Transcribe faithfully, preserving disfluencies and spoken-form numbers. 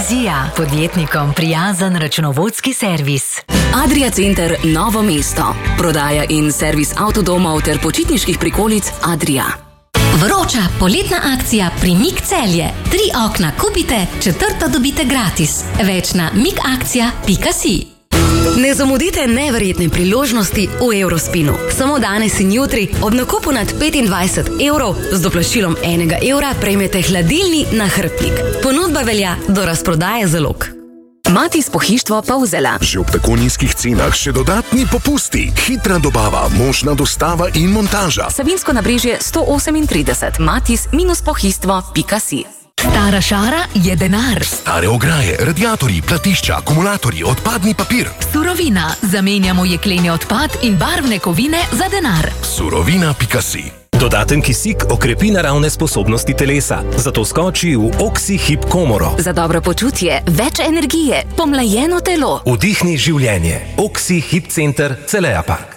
Vizija. Podjetnikom prijazen računovodski servis. Adria Center Novo mesto. Prodaja in servis avtodomov ter počitniških prikolic Adria. Vroča poletna akcija pri Mik Celje. Tri okna kupite, četrto dobite gratis. Več na mikakcija pika si. Ne zamudite neverjetne priložnosti v Eurospinu. Samo danes in jutri ob nakupu nad petindvajset evrov z doplačilom enega evra prejmete hladilni nahrbtnik. Ponudba velja do razprodaje zalog. Matis pohištvo Polzela. Že ob tako nizkih cenah še dodatni popusti. Hitra dobava, možna dostava in montaža. Savinsko nabrežje sto osemintrideset. Matis minus pohištvo pika si. Stara šara je denar. Stare ograje, radiatorji, platišča, akumulatorji, odpadni papir. Surovina. Zamenjamo jekleni odpad in barvne kovine za denar. Surovina pika si. Dodaten kisik okrepi naravne sposobnosti telesa, zato skoči v Oxi-Hip komoro. Za dobro počutje, več energije, pomlajeno telo. Vdihni življenje. Oxi-Hip center Celeja Park.